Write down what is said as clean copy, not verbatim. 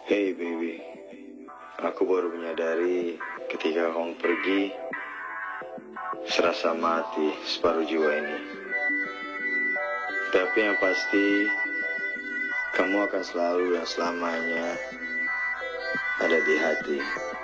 Hey baby, aku baru menyadari ketika kamu pergi, serasa mati separuh jiwa ini. Tapi yang pasti, kamu akan selalu dan selamanya ada di hati.